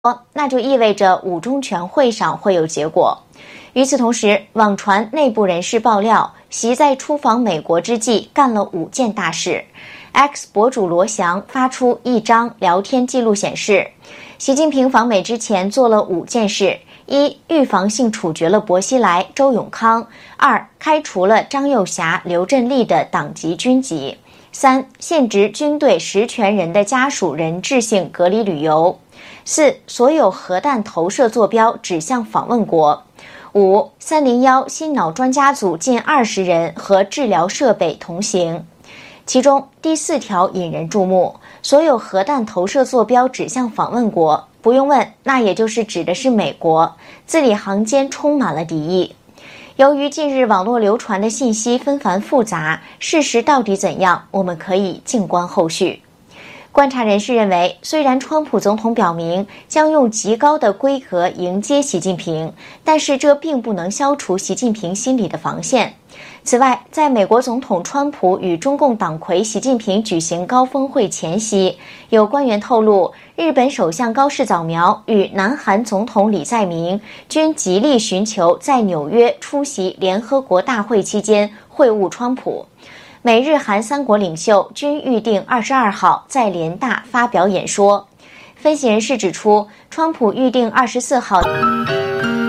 那就意味着五中全会上会有结果。与此同时，网传内部人士爆料，习在出访美国之际干了5件大事。X 博主罗翔发出一张聊天记录，显示习近平访美之前做了5件事：一、预防性处决了薄熙来、周永康；二、开除了张又侠、刘振立的党籍军籍；三、限制军队实权人的家属人质性隔离旅游；四、所有核弹投射坐标指向访问国；五、301心脑专家组近20人和治疗设备同行。其中第4条引人注目，所有核弹投射坐标指向访问国，不用问，那也就是指的是美国，字里行间充满了敌意。由于近日网络流传的信息纷繁复杂，事实到底怎样，我们可以静观后续。观察人士认为，虽然川普总统表明将用极高的规格迎接习近平，但是这并不能消除习近平心里的防线。此外，在美国总统川普与中共党魁习近平举行高峰会前夕，有官员透露，日本首相高市早苗与南韩总统李在明均极力寻求在纽约出席联合国大会期间会晤川普。美日韩3国领袖均预定22号在联大发表演说。分析人士指出，川普预定24号